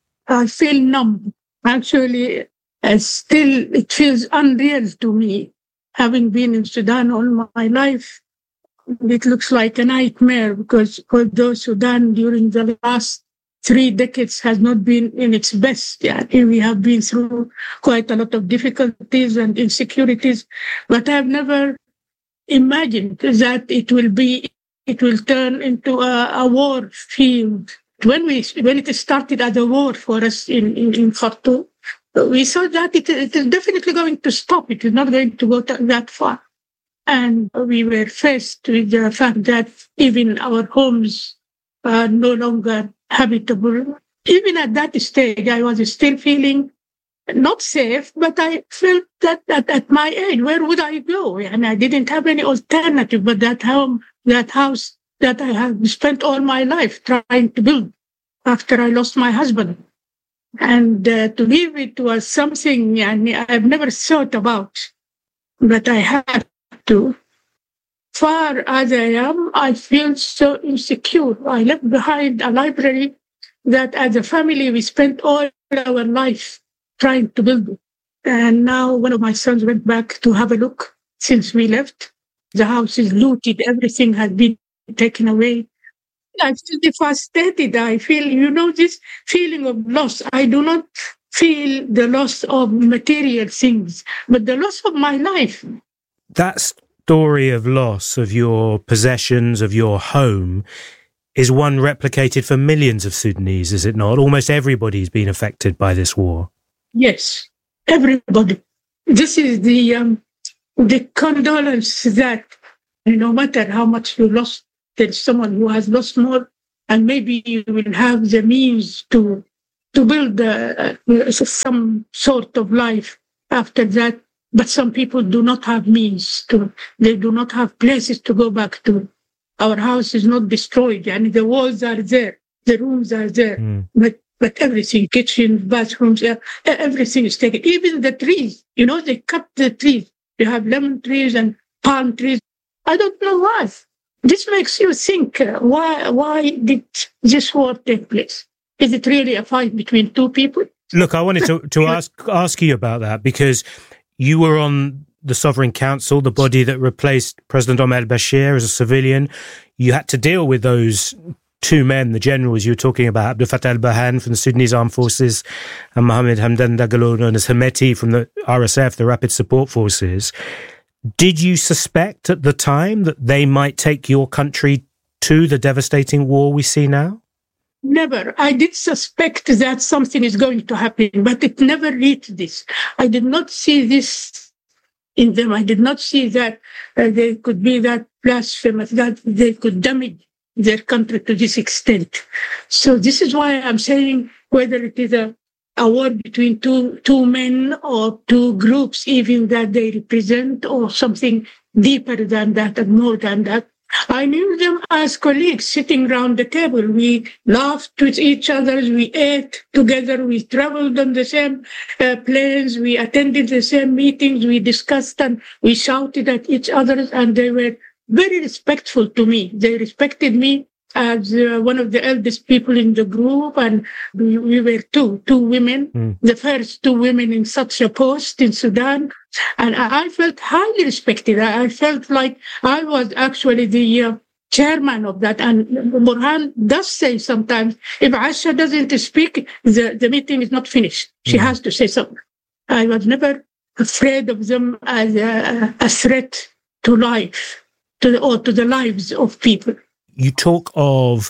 I feel numb. Actually, uh, still, it feels unreal to me, having been in Sudan all my life. It looks like a nightmare because although Sudan during the last three decades has not been in its best. Yeah, we have been through quite a lot of difficulties and insecurities, but I've never imagined that it will be, it will turn into a, a war field When we when it started as a war for us in, in, in Khartoum, we saw that it, it is definitely going to stop. It is not going to go that far. And we were faced with the fact that even our homes are no longer habitable. Even at that stage, I was still feeling not safe, but I felt that, that at my age, where would I go? And I didn't have any alternative but that home, that house that I have spent all my life trying to build after I lost my husband. And uh, to leave it was something I've never thought about, but I had to. Far as I am, I feel so insecure. I left behind a library that as a family we spent all our life trying to build it. And now one of my sons went back to have a look since we left. The house is looted. Everything has been taken away. I feel devastated. I feel, you know, this feeling of loss. I do not feel the loss of material things, but the loss of my life. That story of loss of your possessions, of your home, is one replicated for millions of Sudanese, is it not? Almost everybody's been affected by this war. Yes, everybody. This is the um, the condolence that no matter how much you lost, there's someone who has lost more, and maybe you will have the means to to build uh, some sort of life after that. But some people do not have means to. They do not have places to go back to. Our house is not destroyed, and the walls are there, the rooms are there, mm. but but everything, kitchen, bathrooms, uh, everything is taken. Even the trees, you know, they cut the trees. You have lemon trees and palm trees. I don't know why. This makes you think, uh, why why did this war take place? Is it really a fight between two people? Look, I wanted to, to ask ask you about that because you were on the Sovereign Council, the body that replaced President Omar al-Bashir as a civilian. You had to deal with those two men, the generals you were talking about, Abdel Fattah al-Burhan from the Sudanese Armed Forces and Mohammed Hamdan Dagalo, known as Hemeti, from the R S F, the Rapid Support Forces. Did you suspect at the time that they might take your country to the devastating war we see now? Never. I did suspect that something is going to happen, but it never reached this. I did not see this in them. I did not see that uh, they could be that blasphemous, that they could damage their country to this extent. So this is why I'm saying whether it is a, a war between two two men or two groups even that they represent, or something deeper than that and more than that. I knew them as colleagues sitting around the table. We laughed with each other. We ate together. We traveled on the same uh, planes. We attended the same meetings. We discussed and we shouted at each other, and they were very respectful to me. They respected me as uh, one of the eldest people in the group, and we, we were two, two women, mm. the first two women in such a post in Sudan. And I felt highly respected. I felt like I was actually the uh, chairman of that. And Burhan does say sometimes, if Aisha doesn't speak, the, the meeting is not finished. She mm. has to say something. I was never afraid of them as a, a threat to life, to the, or to the lives of people. You talk of,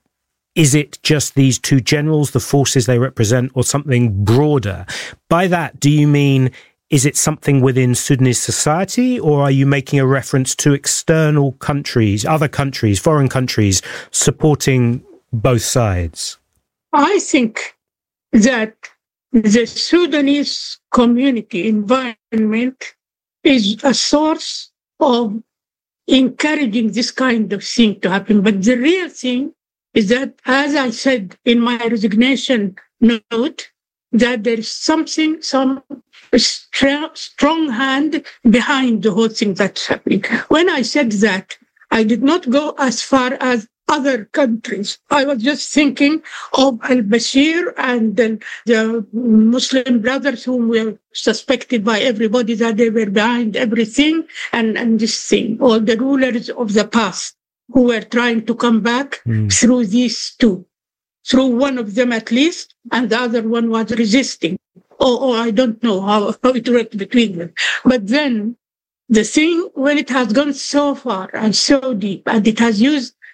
is it just these two generals, the forces they represent, or something broader? By that, do you mean, is it something within Sudanese society, or are you making a reference to external countries, other countries, foreign countries, supporting both sides? I think that the Sudanese community environment is a source of encouraging this kind of thing to happen. But the real thing is that, as I said in my resignation note, that there is something, some strong, strong hand behind the whole thing that's happening. When I said that, I did not go as far as other countries. I was just thinking of al-Bashir and the, the Muslim brothers whom were suspected by everybody that they were behind everything, and, and this thing, all the rulers of the past who were trying to come back mm. through these two, through one of them at least, and the other one was resisting. Or, or I don't know how, how it worked between them. But then the thing, when it has gone so far and so deep, and it has used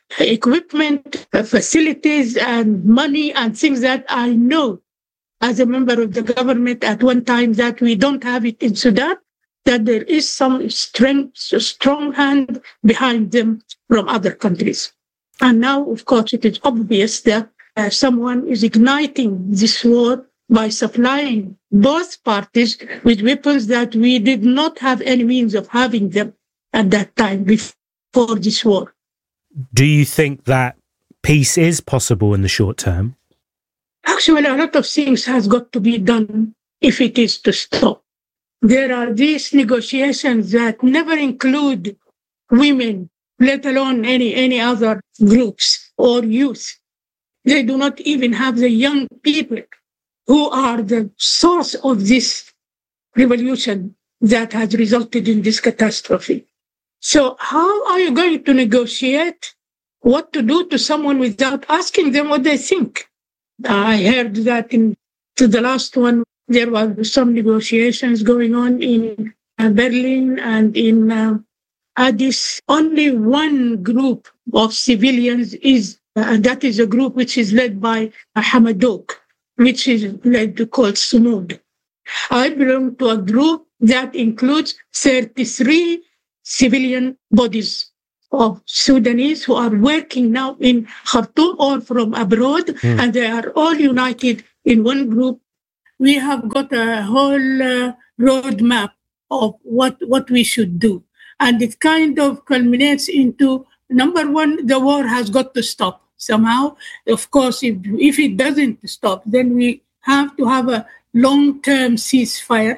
equipment, uh, facilities, and money and things that I know as a member of the government at one time that we don't have it in Sudan, that there is some strength, strong hand behind them from other countries. And now, of course, it is obvious that uh, someone is igniting this war by supplying both parties with weapons that we did not have any means of having them at that time before this war. Do you think that peace is possible in the short term? Actually, a lot of things has got to be done if it is to stop. There are these negotiations that never include women, let alone any, any other groups or youth. They do not even have the young people who are the source of this revolution that has resulted in this catastrophe. So how are you going to negotiate what to do to someone without asking them what they think? I heard that in to the last one, there were some negotiations going on in uh, Berlin and in uh, Addis. Only one group of civilians is, uh, and that is a group which is led by uh, Hamadouk, which is led to called Sumud. I belong to a group that includes thirty-three civilian bodies of Sudanese who are working now in Khartoum or from abroad, mm. and they are all united in one group. We have got a whole uh, roadmap of what, what we should do. And it kind of culminates into, number one, the war has got to stop somehow. Of course, if, if it doesn't stop, then we have to have a long-term ceasefire.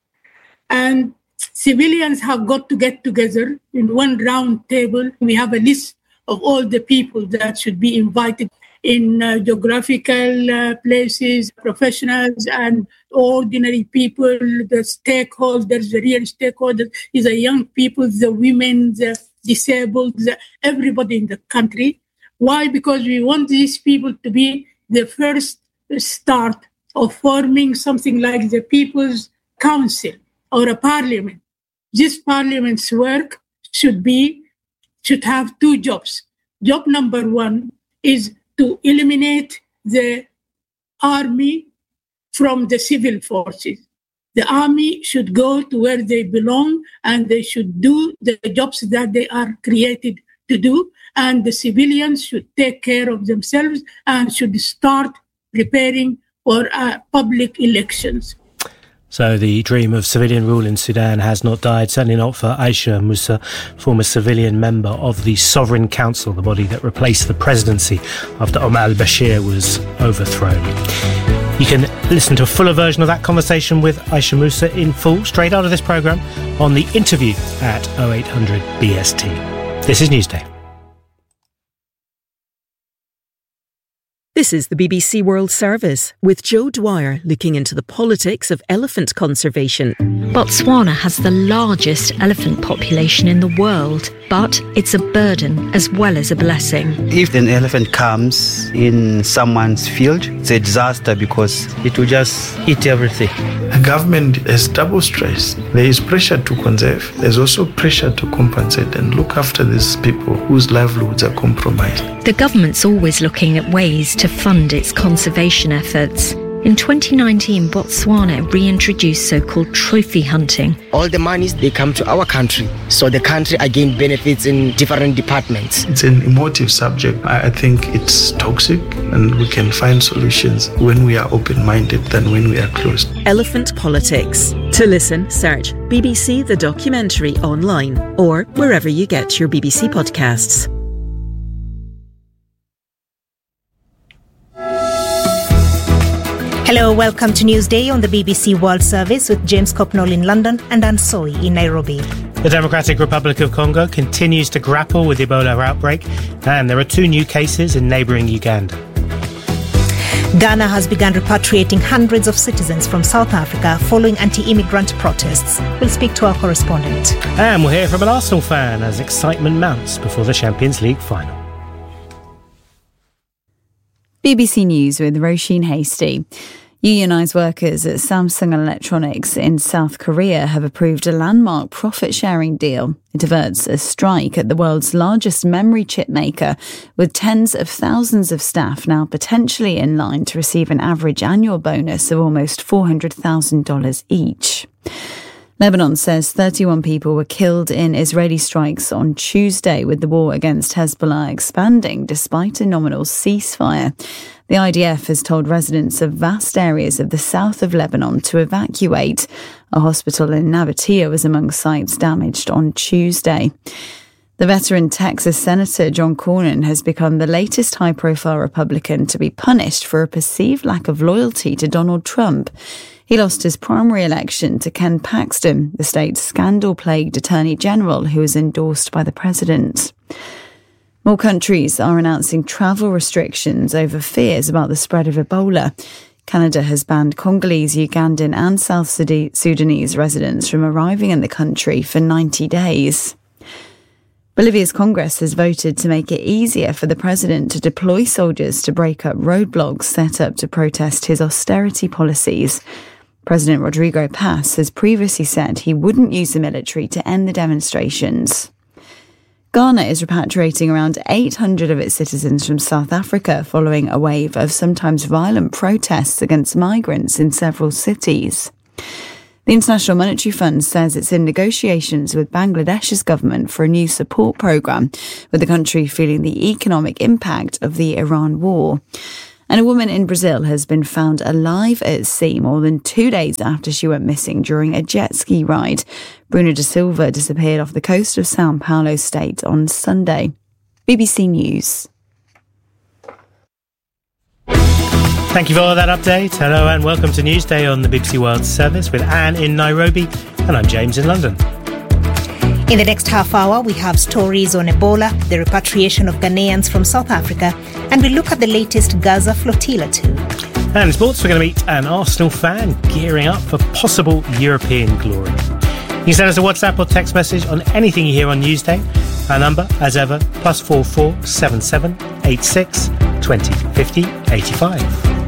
And civilians have got to get together in one round table. We have a list of all the people that should be invited in uh, geographical uh, places, professionals and ordinary people, the stakeholders, the real stakeholders, is the young people, the women, the disabled, the, everybody in the country. Why? Because we want these people to be the first start of forming something like the People's Council or a parliament. This parliament's work should be, should have two jobs. Job number one is to eliminate the army from the civil forces. The army should go to where they belong and they should do the jobs that they are created to do. And the civilians should take care of themselves and should start preparing for uh, public elections. So the dream of civilian rule in Sudan has not died, certainly not for Aisha Musa, former civilian member of the Sovereign Council, the body that replaced the presidency after Omar al-Bashir was overthrown. You can listen to a fuller version of that conversation with Aisha Musa in full straight out of this programme on the interview at oh eight hundred B S T. This is Newsday. This is the B B C World Service, with Joe Dwyer looking into the politics of elephant conservation. Botswana has the largest elephant population in the world, but it's a burden as well as a blessing. If an elephant comes in someone's field, it's a disaster because it will just eat everything. The government has double stress. There is pressure to conserve. There's also pressure to compensate and look after these people whose livelihoods are compromised. The government's always looking at ways to fund its conservation efforts. In twenty nineteen, Botswana reintroduced so-called trophy hunting. All the monies, they come to our country. So the country again benefits in different departments. It's an emotive subject. I think it's toxic and we can find solutions when we are open-minded than when we are closed. Elephant Politics. To listen, search B B C The Documentary online or wherever you get your B B C podcasts. Hello, welcome to Newsday on the B B C World Service with James Copnall in London and Anne Soy in Nairobi. The Democratic Republic of Congo continues to grapple with the Ebola outbreak, and there are two new cases in neighbouring Uganda. Ghana has begun repatriating hundreds of citizens from South Africa following anti-immigrant protests. We'll speak to our correspondent. And we'll hear from an Arsenal fan as excitement mounts before the Champions League final. B B C News with Roisin Hasty. Unionised workers at Samsung Electronics in South Korea have approved a landmark profit-sharing deal. It averts a strike at the world's largest memory chip maker, with tens of thousands of staff now potentially in line to receive an average annual bonus of almost four hundred thousand dollars each. Lebanon says thirty-one people were killed in Israeli strikes on Tuesday, with the war against Hezbollah expanding despite a nominal ceasefire. The I D F has told residents of vast areas of the south of Lebanon to evacuate. A hospital in Nabatea was among sites damaged on Tuesday. The veteran Texas Senator John Cornyn has become the latest high-profile Republican to be punished for a perceived lack of loyalty to Donald Trump. He lost his primary election to Ken Paxton, the state's scandal-plagued Attorney General who was endorsed by the president. More countries are announcing travel restrictions over fears about the spread of Ebola. Canada has banned Congolese, Ugandan and South Sudanese residents from arriving in the country for ninety days. Bolivia's Congress has voted to make it easier for the president to deploy soldiers to break up roadblocks set up to protest his austerity policies. President Rodrigo Paz has previously said he wouldn't use the military to end the demonstrations. Ghana is repatriating around eight hundred of its citizens from South Africa following a wave of sometimes violent protests against migrants in several cities. The International Monetary Fund says it's in negotiations with Bangladesh's government for a new support programme, with the country feeling the economic impact of the Iran war. And a woman in Brazil has been found alive at sea more than two days after she went missing during a jet ski ride. Bruna da Silva disappeared off the coast of São Paulo state on Sunday. B B C News. Thank you for that update. Hello and welcome to Newsday on the B B C World Service with Anne in Nairobi, and I'm James in London. In the next half hour, we have stories on Ebola, the repatriation of Ghanaians from South Africa, and we look at the latest Gaza flotilla too. And in sports, we're going to meet an Arsenal fan gearing up for possible European glory. You can send us a WhatsApp or text message on anything you hear on Newsday. Our number, as ever, plus four four seven seven eight six twenty fifty eighty-five.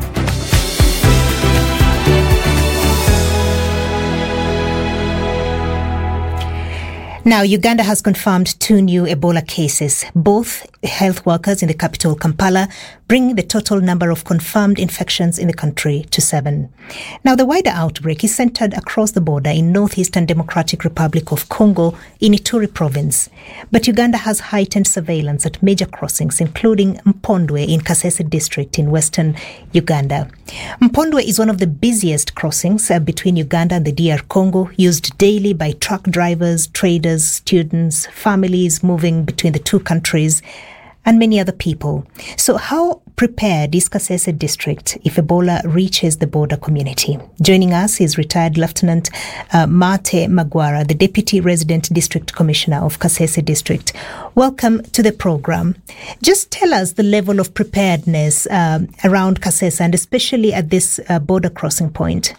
Now, Uganda has confirmed two new Ebola cases, both health workers in the capital, Kampala, bringing the total number of confirmed infections in the country to seven. Now, the wider outbreak is centered across the border in northeastern Democratic Republic of Congo in Ituri province. But Uganda has heightened surveillance at major crossings, including Mpondwe in Kasese district in western Uganda. Mpondwe is one of the busiest crossings uh, between Uganda and the D R Congo, used daily by truck drivers, traders, students, families moving between the two countries, and many other people. So how prepared is Kasese district if Ebola reaches the border community? Joining us is retired Lieutenant uh, Mate Magwara, the Deputy Resident District Commissioner of Kasese district. Welcome to the program. Just tell us the level of preparedness um, around Kasese, and especially at this uh, border crossing point.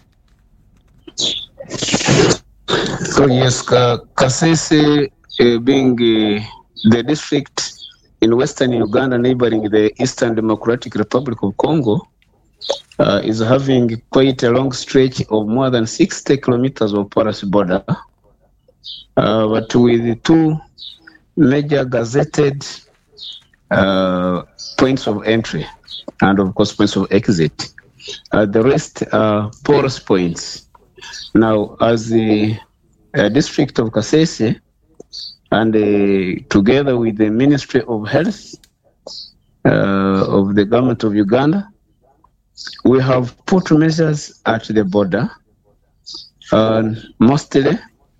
So yes, uh, Kasese uh, being uh, the district in western Uganda neighboring the Eastern Democratic Republic of Congo, uh, is having quite a long stretch of more than sixty kilometers of porous border, uh, but with two major gazetted uh, points of entry and of course points of exit. Uh, the rest are porous points. Now, as the uh, district of Kasese, and uh, together with the Ministry of Health uh, of the government of Uganda, we have put measures at the border, uh, mostly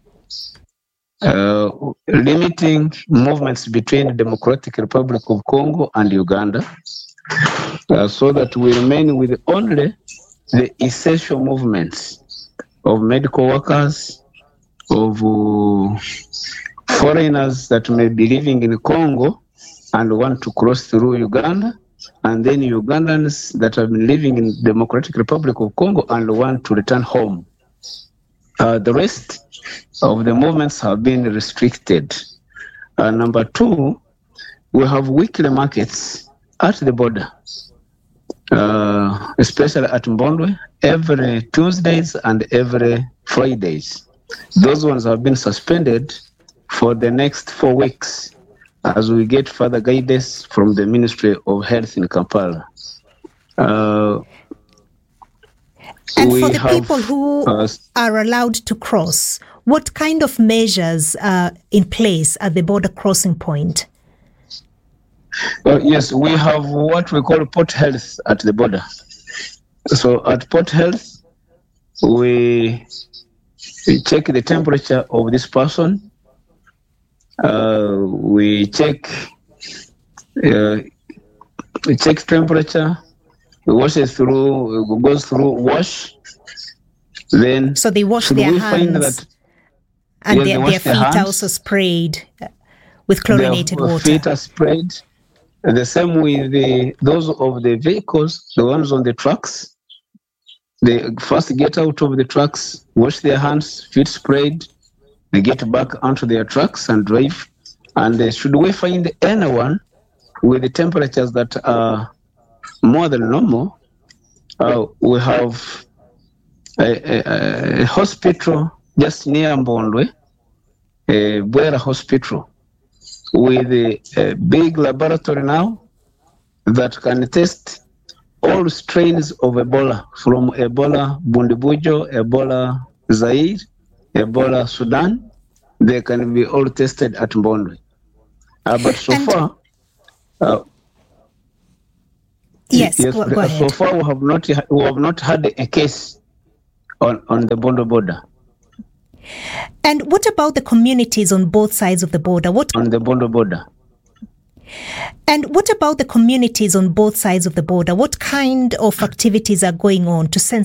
uh, limiting movements between the Democratic Republic of Congo and Uganda, uh, so that we remain with only the essential movements of medical workers, of uh, foreigners that may be living in Congo and want to cross through Uganda, and then Ugandans that have been living in the Democratic Republic of Congo and want to return home. Uh, the rest of the movements have been restricted. Uh, number two, we have weekly markets at the border. uh, especially at Mbondwe, every Tuesdays and every Fridays. Those ones have been suspended for the next four weeks as we get further guidance from the Ministry of Health in Kampala. Uh, and for the have, people who uh, are allowed to cross, what kind of measures are in place at the border crossing point? Well, yes, we have what we call port health at the border. So at port health, we, we check the temperature of this person. Uh, we check uh, we check temperature. We wash it through. It goes through wash. Then so they wash their hands, that, and yes, their, their feet are also sprayed with chlorinated their water. Feet are sprayed. The same with the those of the vehicles, the ones on the trucks. They first get out of the trucks, wash their hands, feet sprayed. They get back onto their trucks and drive. And uh, should we find anyone with the temperatures that are more than normal, uh, we have a, a, a hospital just near Mbondwe, a Bwera Hospital, with a, a big laboratory now that can test all strains of Ebola, from Ebola Bundibujo, Ebola Zaire, Ebola Sudan. They can be all tested at Mbondwe. Uh, but so and far, uh, yes, yes go, go so ahead. far we have not we have not had a case on, on the Bondo border. And what about the communities on both sides of the border? What on the Bondo border? And what about the communities on both sides of the border? What kind of activities are going on to sensitize